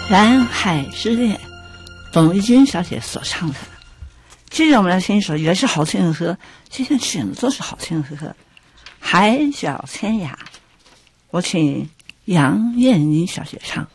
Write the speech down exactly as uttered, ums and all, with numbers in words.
蓝海之恋，董玉君小姐所唱的。接着我们来听一首也是好听的歌，今天选的都是好听的歌，《海角天涯》，我请杨燕妮小姐唱。